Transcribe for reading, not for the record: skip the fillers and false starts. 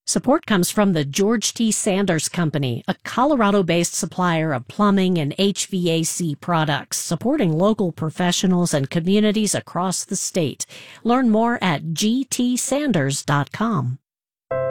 Support comes from the George T. Sanders Company, a Colorado-based supplier of plumbing and HVAC products, supporting local professionals and communities across the state. Learn more at gtsanders.com.